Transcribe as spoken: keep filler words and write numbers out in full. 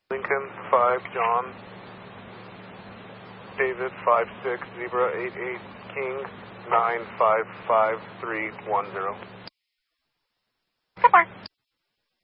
Lincoln five, John. David five six, Zebra eight eight, King nine five five three one zero. Good morning.